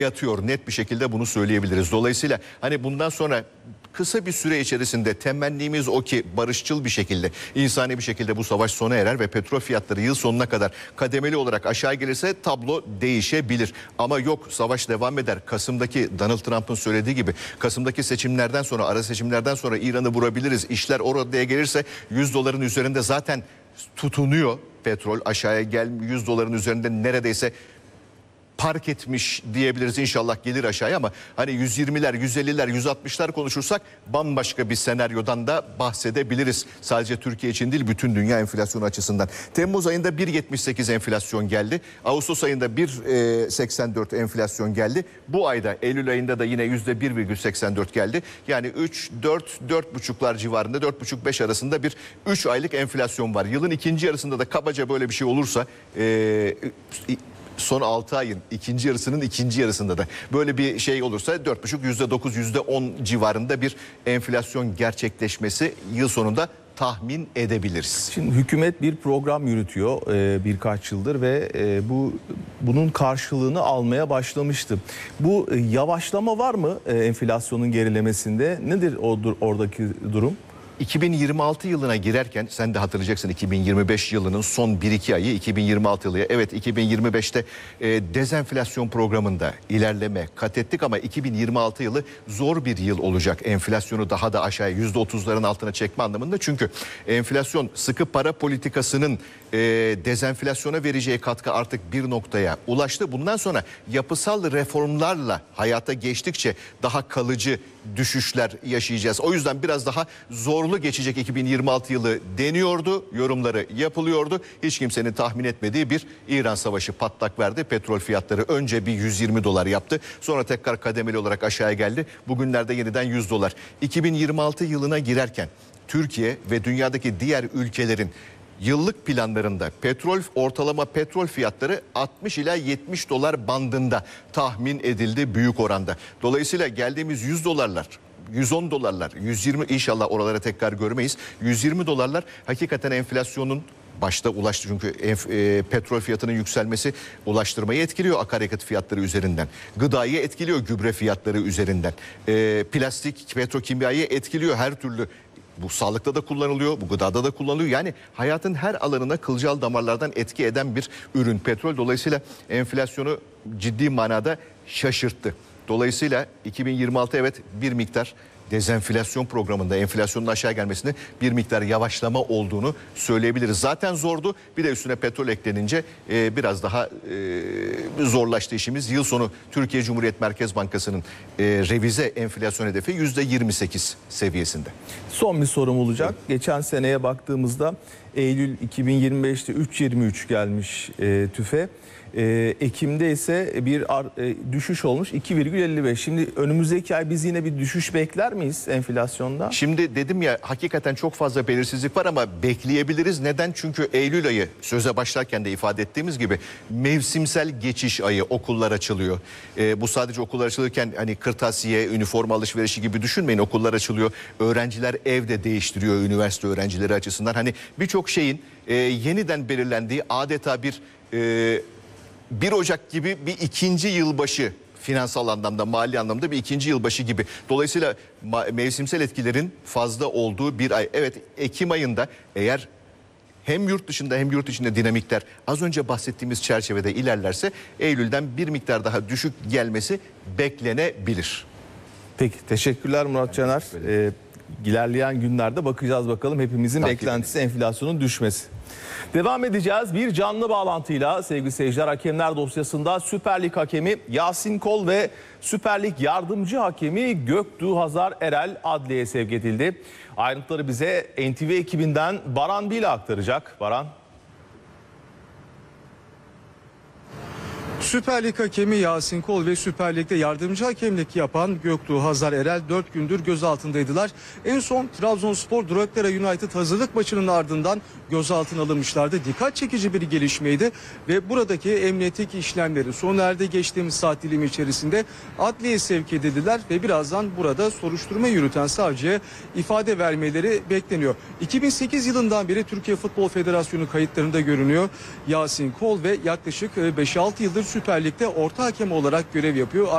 yatıyor. Net bir şekilde bunu söyleyebiliriz. Dolayısıyla hani bundan sonra kısa bir süre içerisinde temennimiz o ki barışçıl bir şekilde, insani bir şekilde bu savaş sona erer ve petrol fiyatları yıl sonuna kadar kademeli olarak aşağı gelirse tablo değişebilir. Ama yok, savaş devam eder. Kasım'daki Donald Trump'ın söylediği gibi Kasım'daki seçimlerden sonra, ara seçimlerden sonra İran'ı vurabiliriz. İşler oraya gelirse 100 doların üzerinde zaten tutunuyor petrol, aşağıya gel 100 doların üzerinde neredeyse park etmiş diyebiliriz, inşallah gelir aşağıya, ama hani 120'ler, 150'ler, 160'lar konuşursak bambaşka bir senaryodan da bahsedebiliriz. Sadece Türkiye için değil, bütün dünya enflasyonu açısından. Temmuz ayında 1.78 enflasyon geldi. Ağustos ayında 1.84 enflasyon geldi. Bu ayda Eylül ayında da yine %1,84 geldi. Yani 3, 4, 4,5'lar civarında, 4,5-5 arasında bir 3 aylık enflasyon var. Yılın ikinci yarısında da kabaca böyle bir şey olursa son 6 ayın ikinci yarısının ikinci yarısında da böyle bir şey olursa 4,5, %9, %10 civarında bir enflasyon gerçekleşmesi yıl sonunda tahmin edebiliriz. Şimdi hükümet bir program yürütüyor birkaç yıldır ve bunun karşılığını almaya başlamıştı. Bu yavaşlama var mı enflasyonun gerilemesinde? Nedir oradaki durum? 2026 yılına girerken, sen de hatırlayacaksın, 2025 yılının son 1-2 ayı 2026 yılı. Evet, 2025'te dezenflasyon programında ilerleme kat ettik ama 2026 yılı zor bir yıl olacak. Enflasyonu daha da aşağıya, %30'ların altına çekme anlamında. Çünkü enflasyon, sıkı para politikasının dezenflasyona vereceği katkı artık bir noktaya ulaştı. Bundan sonra yapısal reformlarla hayata geçtikçe daha kalıcı düşüşler yaşayacağız. O yüzden biraz daha zorlu geçecek 2026 yılı deniyordu, yorumları yapılıyordu. Hiç kimsenin tahmin etmediği bir İran savaşı patlak verdi. Petrol fiyatları önce bir 120 dolar yaptı. Sonra tekrar kademeli olarak aşağıya geldi. Bugünlerde yeniden 100 dolar. 2026 yılına girerken Türkiye ve dünyadaki diğer ülkelerin yıllık planlarında ortalama petrol fiyatları 60 ila 70 dolar bandında tahmin edildi büyük oranda. Dolayısıyla geldiğimiz 100 dolarlar, 110 dolarlar, 120, inşallah oralara tekrar görmeyiz. 120 dolarlar hakikaten enflasyonun başta ulaştı, çünkü petrol fiyatının yükselmesi ulaştırmayı etkiliyor akaryakıt fiyatları üzerinden. Gıdayı etkiliyor gübre fiyatları üzerinden. Plastik, petrokimyayı etkiliyor her türlü. Bu sağlıkta da kullanılıyor, bu gıdada da kullanılıyor. Yani hayatın her alanına kılcal damarlardan etki eden bir ürün petrol. Dolayısıyla enflasyonu ciddi manada şaşırttı. Dolayısıyla 2026 evet bir miktar dezenflasyon programında enflasyonun aşağı gelmesini, bir miktar yavaşlama olduğunu söyleyebiliriz. Zaten zordu, bir de üstüne petrol eklenince biraz daha zorlaştı işimiz. Yıl sonu Türkiye Cumhuriyet Merkez Bankası'nın revize enflasyon hedefi %28 seviyesinde. Son bir sorum olacak. Geçen seneye baktığımızda Eylül 2025'te 3.23 gelmiş tüfe. Ekim'de ise bir düşüş olmuş 2,55. Şimdi önümüzdeki ay biz yine bir düşüş bekler miyiz enflasyonda? Şimdi dedim ya, hakikaten çok fazla belirsizlik var ama bekleyebiliriz. Neden? Çünkü Eylül ayı, söze başlarken de ifade ettiğimiz gibi, mevsimsel geçiş ayı, okullar açılıyor. Bu sadece okullar açılırken hani kırtasiye, üniforma alışverişi gibi düşünmeyin. Okullar açılıyor. Öğrenciler evde değiştiriyor üniversite öğrencileri açısından. Hani birçok şeyin yeniden belirlendiği, adeta bir 1 Ocak gibi bir ikinci yılbaşı, finansal anlamda, mali anlamda bir ikinci yılbaşı gibi. Dolayısıyla mevsimsel etkilerin fazla olduğu bir ay. Evet, Ekim ayında eğer hem yurt dışında hem yurt içinde dinamikler az önce bahsettiğimiz çerçevede ilerlerse Eylül'den bir miktar daha düşük gelmesi beklenebilir. Peki, teşekkürler Murat Caner. İlerleyen günlerde bakacağız bakalım, hepimizin beklentisi enflasyonun düşmesi. Devam edeceğiz bir canlı bağlantıyla sevgili seyirciler. Hakemler dosyasında Süper Lig hakemi Yasin Kol ve Süper Lig yardımcı hakemi Göktuğ Hazar Erel adliyeye sevk edildi. Ayrıntıları bize NTV ekibinden Baran Bila aktaracak. Baran. Süper Lig hakemi Yasin Kol ve Süper Lig'de yardımcı hakemlik yapan Göktuğ Hazar Erel 4 gündür gözaltındaydılar. En son Trabzonspor Drogheda United hazırlık maçının ardından gözaltına alınmışlardı. Dikkat çekici bir gelişmeydi ve buradaki emniyetteki işlemleri sona erdi. Geçtiğimiz saat dilimi içerisinde adliyeye sevk edildiler ve birazdan burada soruşturma yürüten savcıya ifade vermeleri bekleniyor. 2008 yılından beri Türkiye Futbol Federasyonu kayıtlarında görünüyor. Yasin Kol ve yaklaşık 5-6 yıldır Süper Lig'de orta hakem olarak görev yapıyor.